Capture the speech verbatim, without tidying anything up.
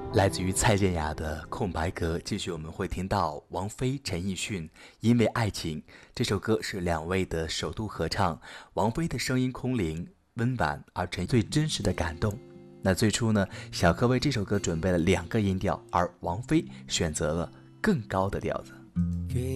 来自于蔡健雅的空白格，继续我们会听到王菲、陈奕迅《因为爱情》这首歌是两位的首度合唱，王菲的声音空灵温婉，而陈最真实的感动。那最初呢，小柯为这首歌准备了两个音调，而王菲选择了更高的调子。